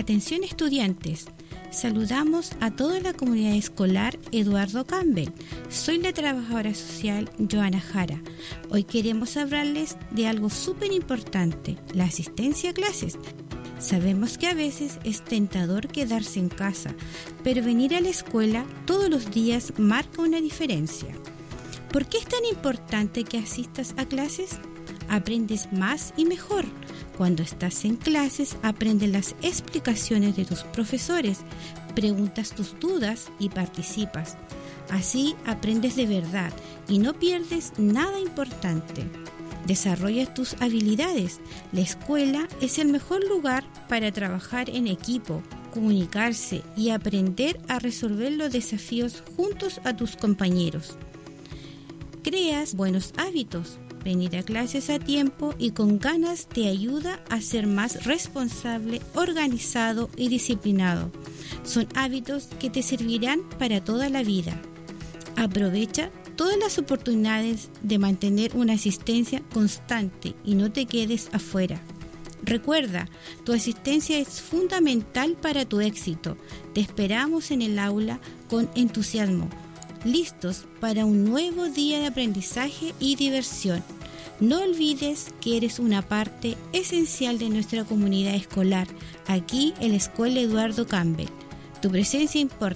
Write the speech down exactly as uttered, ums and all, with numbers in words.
Atención estudiantes, saludamos a toda la comunidad escolar Eduardo Campbell. Soy la trabajadora social Joana Jara. Hoy queremos hablarles de algo súper importante, la asistencia a clases. Sabemos que a veces es tentador quedarse en casa, pero venir a la escuela todos los días marca una diferencia. ¿Por qué es tan importante que asistas a clases? Aprendes más y mejor. Cuando estás en clases, aprendes las explicaciones de tus profesores, preguntas tus dudas y participas. Así aprendes de verdad y no pierdes nada importante. Desarrollas tus habilidades. La escuela es el mejor lugar para trabajar en equipo, comunicarse y aprender a resolver los desafíos juntos a tus compañeros. Creas buenos hábitos. Venir a clases a tiempo y con ganas te ayuda a ser más responsable, organizado y disciplinado. Son hábitos que te servirán para toda la vida. Aprovecha todas las oportunidades de mantener una asistencia constante y no te quedes afuera. Recuerda, tu asistencia es fundamental para tu éxito. Te esperamos en el aula con entusiasmo, listos para un nuevo día de aprendizaje y diversión. No olvides que eres una parte esencial de nuestra comunidad escolar, aquí en la Escuela Eduardo Campbell. Tu presencia importa.